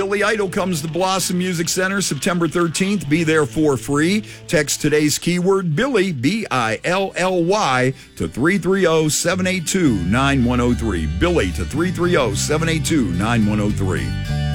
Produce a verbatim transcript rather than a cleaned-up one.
Billy Idol comes to Blossom Music Center September thirteenth. Be there for free. Text today's keyword Billy, B I L L Y, to three three zero, seven eight two, nine one zero three. Billy to three three zero, seven eight two, nine one zero three.